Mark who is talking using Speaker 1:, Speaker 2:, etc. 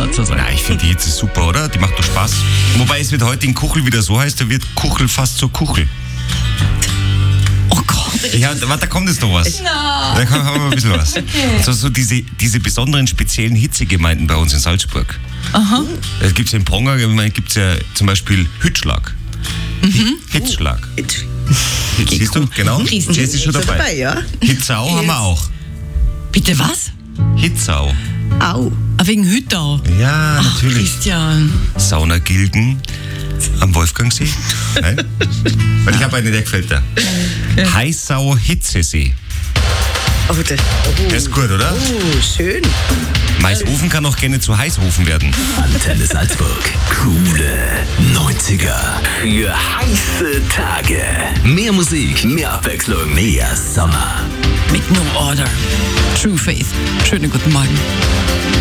Speaker 1: Salzer sein.
Speaker 2: Nein, ich finde die Hitze super, oder? Die macht doch Spaß. Wobei es wird heute in Kuchel wieder so heißt, da wird Kuchel fast zur Kuchel.
Speaker 1: Oh Gott.
Speaker 2: Ja, warte, da kommt jetzt noch was. Da haben wir ein bisschen was. So diese besonderen, speziellen Hitzegemeinden bei uns in Salzburg.
Speaker 1: Aha.
Speaker 2: Es gibt ja in Ponger, gibt es ja zum Beispiel Hütschlag. Hitzschlag. Siehst du, genau. Jess ist schon dabei.
Speaker 3: Ja.
Speaker 2: Hitzau haben wir auch.
Speaker 1: Bitte was?
Speaker 2: Hitzau.
Speaker 3: Au.
Speaker 1: Wegen Hüttau.
Speaker 2: Ja, natürlich.
Speaker 1: Christian.
Speaker 2: Saunagilgen am Wolfgangsee. Nein? Weil ich habe eine, der gefällt da. Heißau Hitzesee.
Speaker 3: Oh,
Speaker 2: Der ist gut, oder?
Speaker 3: Schön.
Speaker 2: Maishofen kann auch gerne zu Heißhofen werden.
Speaker 4: Antenne Salzburg. Coole 90er. Für heiße Tage. Mehr Musik, mehr Abwechslung, mehr Sommer.
Speaker 1: Mit No Order. True Faith. Schönen guten Morgen.